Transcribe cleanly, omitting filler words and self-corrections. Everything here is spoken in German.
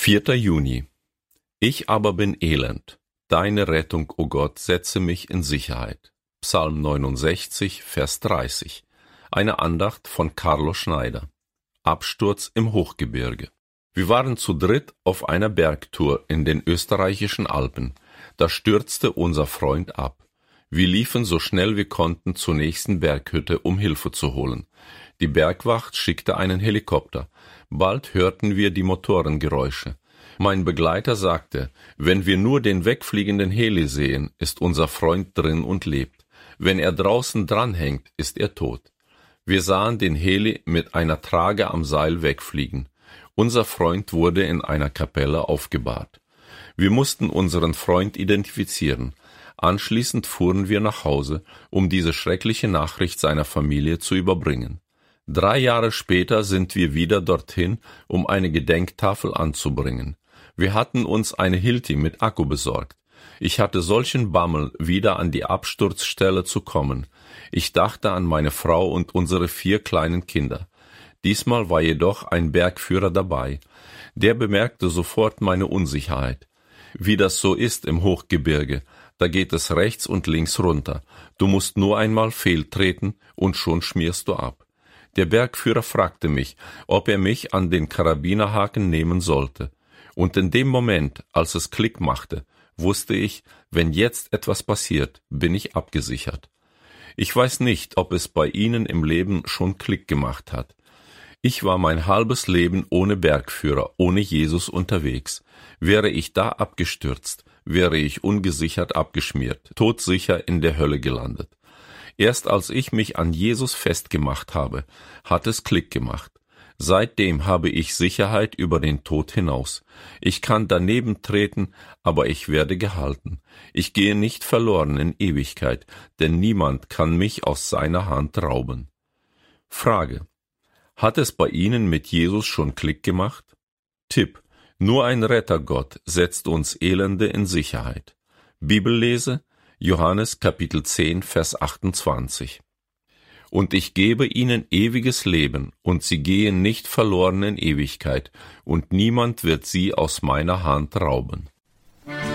4. Juni. Ich aber bin elend. Deine Rettung, o Gott, setze mich in Sicherheit. Psalm 69, Vers 30. Eine Andacht von Carlos Schneider. Absturz im Hochgebirge. Wir waren zu dritt auf einer Bergtour in den österreichischen Alpen. Da stürzte unser Freund ab. Wir liefen so schnell wir konnten zur nächsten Berghütte, um Hilfe zu holen. Die Bergwacht schickte einen Helikopter. Bald hörten wir die Motorengeräusche. Mein Begleiter sagte, wenn wir nur den wegfliegenden Heli sehen, ist unser Freund drin und lebt. Wenn er draußen dranhängt, ist er tot. Wir sahen den Heli mit einer Trage am Seil wegfliegen. Unser Freund wurde in einer Kapelle aufgebahrt. Wir mussten unseren Freund identifizieren. Anschließend fuhren wir nach Hause, um diese schreckliche Nachricht seiner Familie zu überbringen. 3 Jahre später sind wir wieder dorthin, um eine Gedenktafel anzubringen. Wir hatten uns eine Hilti mit Akku besorgt. Ich hatte solchen Bammel, wieder an die Absturzstelle zu kommen. Ich dachte an meine Frau und unsere 4 kleinen Kinder. Diesmal war jedoch ein Bergführer dabei. Der bemerkte sofort meine Unsicherheit. Wie das so ist im Hochgebirge, da geht es rechts und links runter. Du musst nur einmal fehltreten und schon schmierst du ab. Der Bergführer fragte mich, ob er mich an den Karabinerhaken nehmen sollte. Und in dem Moment, als es Klick machte, wusste ich, wenn jetzt etwas passiert, bin ich abgesichert. Ich weiß nicht, ob es bei Ihnen im Leben schon Klick gemacht hat. Ich war mein halbes Leben ohne Bergführer, ohne Jesus unterwegs. Wäre ich da abgestürzt, wäre ich ungesichert abgeschmiert, todsicher in der Hölle gelandet. Erst als ich mich an Jesus festgemacht habe, hat es Klick gemacht. Seitdem habe ich Sicherheit über den Tod hinaus. Ich kann daneben treten, aber ich werde gehalten. Ich gehe nicht verloren in Ewigkeit, denn niemand kann mich aus seiner Hand rauben. Frage: Hat es bei Ihnen mit Jesus schon Klick gemacht? Tipp: Nur ein Rettergott setzt uns Elende in Sicherheit. Bibellese: Johannes Kapitel 10, Vers 28. Und ich gebe ihnen ewiges Leben, und sie gehen nicht verloren in Ewigkeit, und niemand wird sie aus meiner Hand rauben.